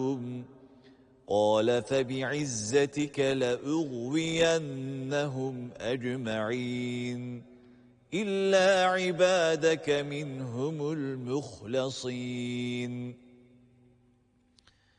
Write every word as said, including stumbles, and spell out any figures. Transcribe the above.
قال فبعزتك لأغوينهم أجمعين إلا عبادك منهم المخلصين